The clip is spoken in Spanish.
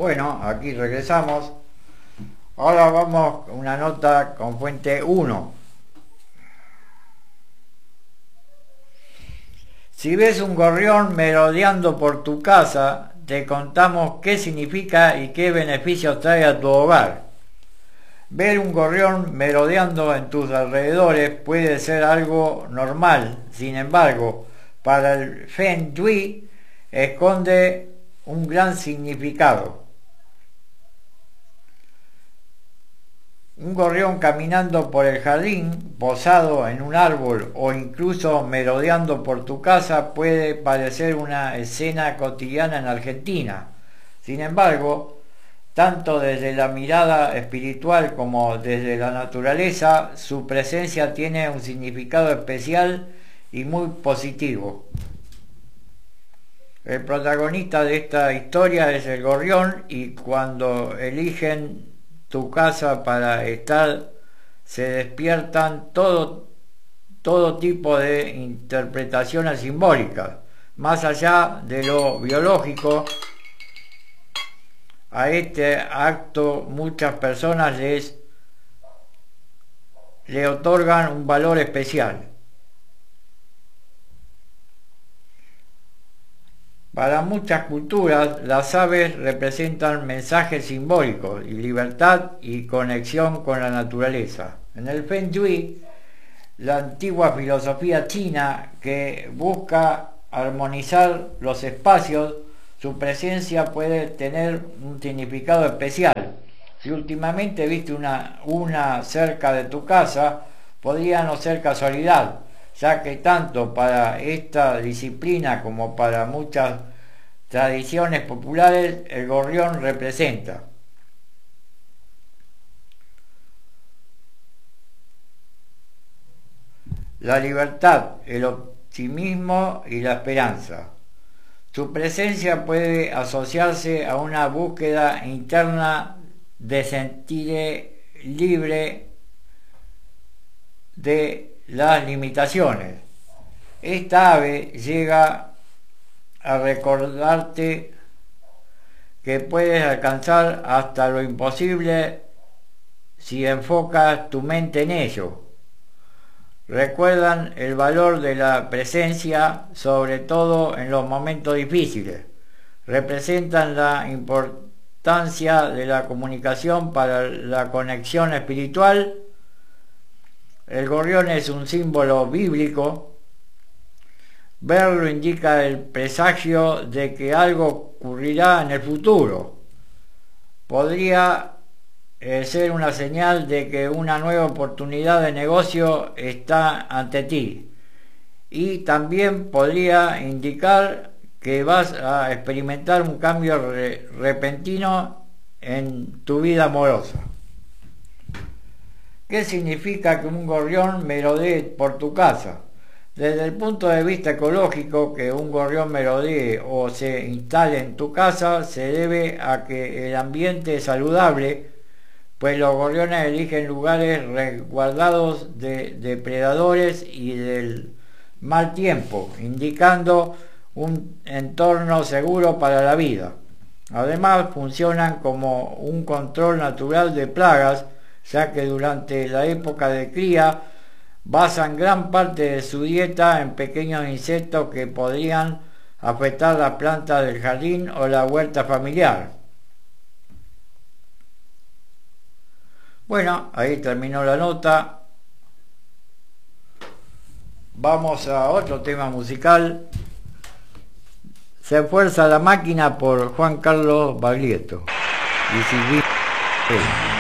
Bueno, aquí regresamos. Ahora vamos con una nota con fuente 1. Si ves un gorrión merodeando por tu casa, te contamos qué significa y qué beneficios trae a tu hogar. Ver un gorrión merodeando en tus alrededores puede ser algo normal, sin embargo, para el Feng Shui esconde un gran significado. Un gorrión caminando por el jardín, posado en un árbol o incluso merodeando por tu casa puede parecer una escena cotidiana en Argentina. Sin embargo, tanto desde la mirada espiritual como desde la naturaleza, su presencia tiene un significado especial y muy positivo. El protagonista de esta historia es el gorrión y cuando eligen tu casa para estar, se despiertan todo tipo de interpretaciones simbólicas. Más allá de lo biológico, a este acto muchas personas le otorgan un valor especial. Para muchas culturas, las aves representan mensajes simbólicos y libertad y conexión con la naturaleza. En el Feng Shui, la antigua filosofía china que busca armonizar los espacios, su presencia puede tener un significado especial. Si últimamente viste una cerca de tu casa, podría no ser casualidad, ya que tanto para esta disciplina como para muchas tradiciones populares el gorrión representa la libertad, el optimismo y la esperanza. Su presencia puede asociarse a una búsqueda interna de sentirse libre de las limitaciones. Esta ave llega a recordarte que puedes alcanzar hasta lo imposible si enfocas tu mente en ello. Recuerdan el valor de la presencia, sobre todo en los momentos difíciles. Representan la importancia de la comunicación para la conexión espiritual. El gorrión es un símbolo bíblico. Verlo indica el presagio de que algo ocurrirá en el futuro. Podría ser una señal de que una nueva oportunidad de negocio está ante ti. Y también podría indicar que vas a experimentar un cambio repentino en tu vida amorosa. ¿Qué significa que un gorrión merodee por tu casa? Desde el punto de vista ecológico, que un gorrión merodee o se instale en tu casa se debe a que el ambiente es saludable, pues los gorriones eligen lugares resguardados de depredadores y del mal tiempo, indicando un entorno seguro para la vida. Además, funcionan como un control natural de plagas, ya que durante la época de cría basan gran parte de su dieta en pequeños insectos que podrían afectar las plantas del jardín o la huerta familiar. Bueno, ahí terminó la nota. Vamos a otro tema musical. Se fuerza la máquina por Juan Carlos Baglietto y Silvina.